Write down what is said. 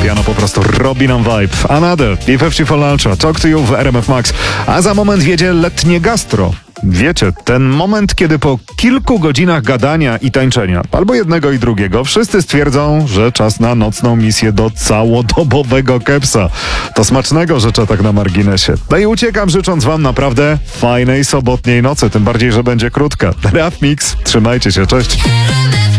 piano po prostu robi nam vibe. Another, B54 Ultra, Talk to You w RMF Max. A za moment wiedzie letnie gastro. Wiecie, ten moment, kiedy po kilku godzinach gadania i tańczenia, albo jednego i drugiego, wszyscy stwierdzą, że czas na nocną misję do całodobowego kepsa. To smacznego życzę tak na marginesie. No i uciekam, życząc wam naprawdę fajnej sobotniej nocy, tym bardziej, że będzie krótka. Raf Mix, trzymajcie się, cześć.